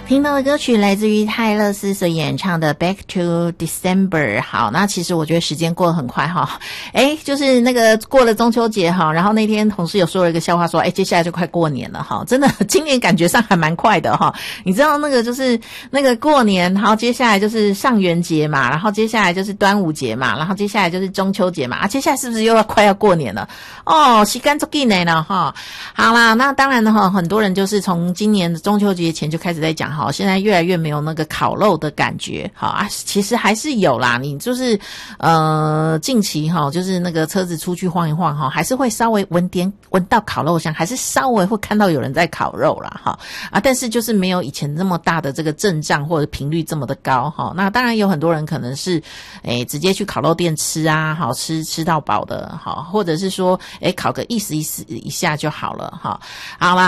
听到的歌曲来自于泰勒斯所演唱的 Back to December。 好，那其实我觉得时间过得很快哈，就是那个过了中秋节哈，然后那天同事有说了一个笑话说，接下来就快过年了哈，真的今年感觉上还蛮快的哈。你知道那个就是那个过年，然后接下来就是上元节嘛，然后接下来就是端午节嘛，然后接下来就是中秋节嘛，接下来是不是又要快要过年了哦？时间很快了哈。好啦，那当然呢哈，很多人就是从今年的中秋节前就开始在讲哈，现在越来越没有那个烤肉的感觉，好啊，其实还是有啦，你就是近期哈，就是那个车子出去晃一晃哈，还是会稍微闻到烤肉香，还是稍微会看到有人在烤肉啦哈啊，但是就是没有以前那么大的这个阵仗或者频率这么的高哈。那当然有很多人可能是直接去烤肉店吃啊，好吃到饱的哈，或者是说烤个意思一下就好了哈。好啦。